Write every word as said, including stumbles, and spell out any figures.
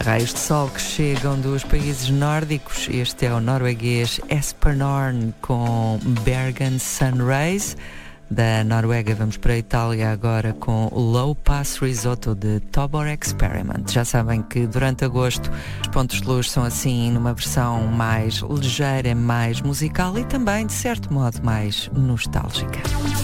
Raios de sol que chegam dos países nórdicos. Este é o norueguês Espernorn com Bergen Sunrise. Da Noruega vamos para a Itália agora com Low Pass Risotto de Tobor Experiment. Já sabem que durante agosto os pontos de luz são assim numa versão mais ligeira, mais musical e também de certo modo mais nostálgica.